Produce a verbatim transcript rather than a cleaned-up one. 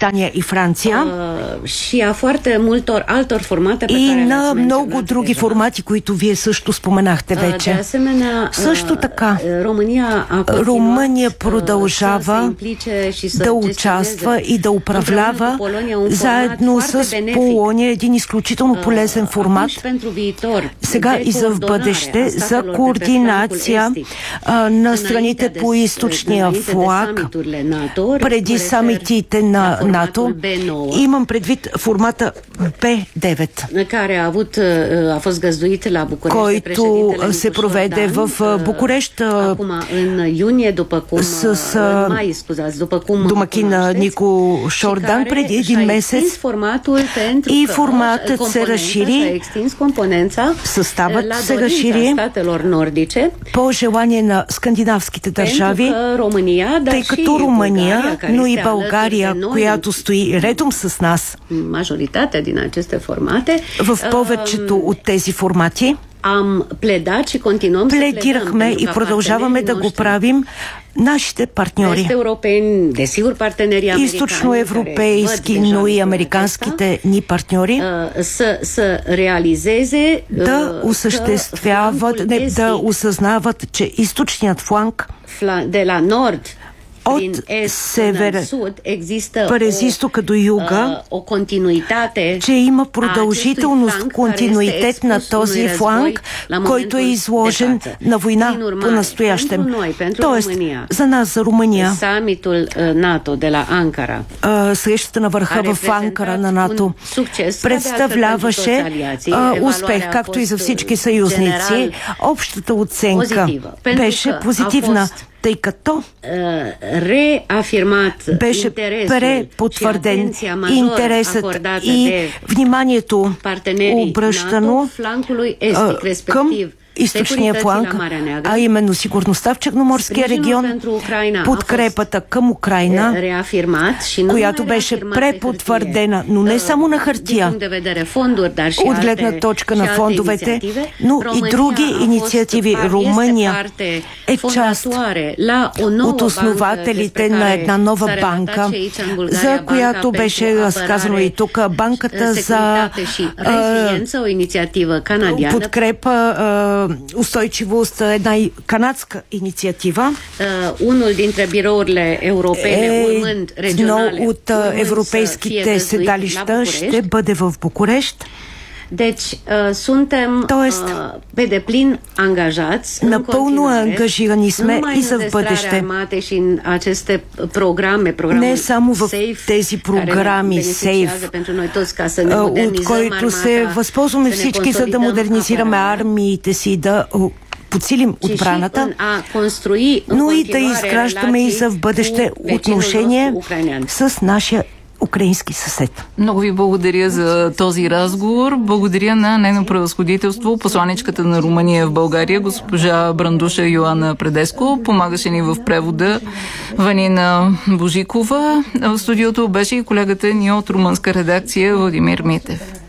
Великобритания и Франция. Și a foarte multor altor formate pe и care на много други формати, които вие също споменахте вече. Също така, Румъния продължава да участва и да управлява заедно с Полония един изключително полезен формат сега и за в бъдеще за координация а, на страните по източния флаг преди самитите на НАТО. Имам предвид формата Б девет, който се проведе в Букурещ с домакина Нико Шордан преди един месец, и форматът се разшири, съставът се разшири по желание на скандинавските държави, тъй като Румъния, но и България, която стои редом с нас в повечето от тези формати, пледирахме и продължаваме да го правим нашите партньори, източноевропейски, но и американските ни партньори, да осъществяват, не, да осъзнават, че източният фланг от север през изтока до юга, че има продължителност, континуитет на този фланг, който е изложен на война по-настоящем. Тоест, за нас, за Румъния, срещата на върха в Анкара на НАТО представляваше успех, както и за всички съюзници. Общата оценка беше позитивна, тъй като беше препотвърден интересът и вниманието обръщано към източния фланг, а именно сигурността в Черноморския регион, подкрепата към Украйна, която беше препотвърдена, но не само на хартия, от гледна точка на фондовете, но и други инициативи. Румъния е част от основателите на една нова банка, за която беше разказано и тук, банката за подкрепа, устойчивост, една канадска инициатива. Едно от европейските седалища ще бъде в Букурещ. Тоест, напълно ангажирани сме и за в бъдеще. Не само в тези програми сейф, от които се възползваме всички, за да модернизираме армиите си, да подсилим отбраната, но и да изграждаме и за в бъдеще отношение с нашия украински съсед. Много ви благодаря за този разговор. Благодаря на нейно превъзходителство, посланичката на Румъния в България, госпожа Брандуша Йоана Предеско. Помагаше ни в превода Ванина Божикова. В студиото беше и колегата ни от румънска редакция Владимир Митев.